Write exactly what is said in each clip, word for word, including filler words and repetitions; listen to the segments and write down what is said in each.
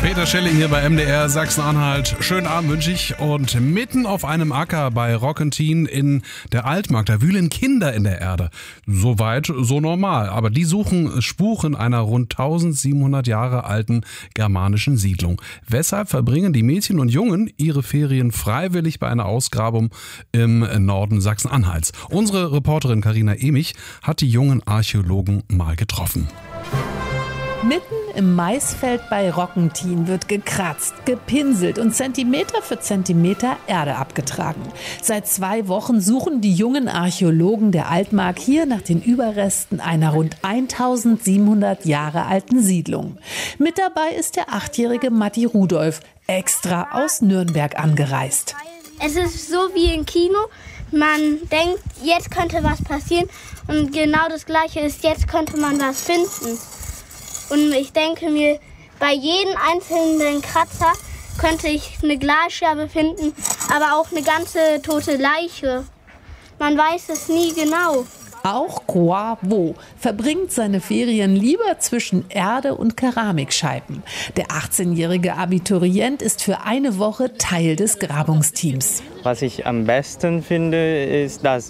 Peter Schelling hier bei M D R Sachsen-Anhalt. Schönen Abend wünsche ich. Und mitten auf einem Acker bei Rockentin in der Altmark, da wühlen Kinder in der Erde. Soweit, so normal. Aber die suchen Spuren einer rund tausendsiebenhundert Jahre alten germanischen Siedlung. Weshalb verbringen die Mädchen und Jungen ihre Ferien freiwillig bei einer Ausgrabung im Norden Sachsen-Anhalts? Unsere Reporterin Carina Emich hat die jungen Archäologen mal getroffen. Mitten im Maisfeld bei Rockentin wird gekratzt, gepinselt und Zentimeter für Zentimeter Erde abgetragen. Seit zwei Wochen suchen die jungen Archäologen der Altmark hier nach den Überresten einer rund eintausendsiebenhundert Jahre alten Siedlung. Mit dabei ist der achtjährige Matti Rudolf, extra aus Nürnberg angereist. Es ist so wie im Kino. Man denkt, jetzt könnte was passieren und genau das Gleiche ist, jetzt könnte man was finden. Und ich denke mir, bei jedem einzelnen Kratzer könnte ich eine Glasscherbe finden, aber auch eine ganze tote Leiche. Man weiß es nie genau. Auch Khoa Vo verbringt seine Ferien lieber zwischen Erde und Keramikscheiben. Der achtzehnjährige Abiturient ist für eine Woche Teil des Grabungsteams. Was ich am besten finde, ist, dass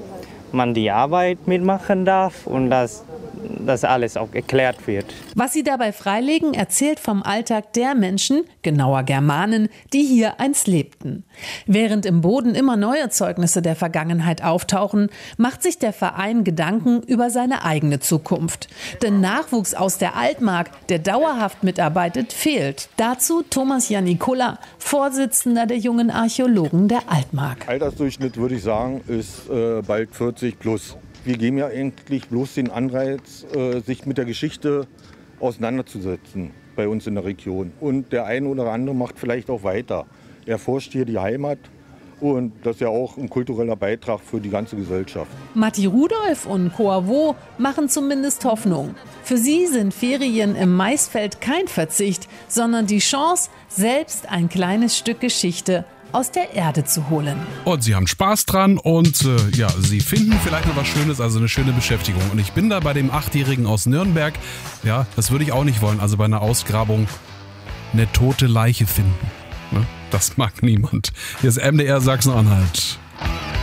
man die Arbeit mitmachen darf und dass das alles auch erklärt wird. Was sie dabei freilegen, erzählt vom Alltag der Menschen, genauer Germanen, die hier einst lebten. Während im Boden immer neue Zeugnisse der Vergangenheit auftauchen, macht sich der Verein Gedanken über seine eigene Zukunft. Denn Nachwuchs aus der Altmark, der dauerhaft mitarbeitet, fehlt. Dazu Thomas Janikola, Vorsitzender der jungen Archäologen der Altmark. Altersdurchschnitt, würde ich sagen, ist äh, bald vierzig plus. Wir geben ja eigentlich bloß den Anreiz, sich mit der Geschichte auseinanderzusetzen bei uns in der Region. Und der eine oder andere macht vielleicht auch weiter. Er forscht hier die Heimat und das ist ja auch ein kultureller Beitrag für die ganze Gesellschaft. Matti Rudolf und Khoa Vo machen zumindest Hoffnung. Für sie sind Ferien im Maisfeld kein Verzicht, sondern die Chance, selbst ein kleines Stück Geschichte aus der Erde zu holen. Und sie haben Spaß dran und äh, ja, sie finden vielleicht noch was Schönes, also eine schöne Beschäftigung. Und ich bin da bei dem Achtjährigen aus Nürnberg. Ja, das würde ich auch nicht wollen. Also bei einer Ausgrabung eine tote Leiche finden. Ne? Das mag niemand. Hier ist M D R Sachsen-Anhalt.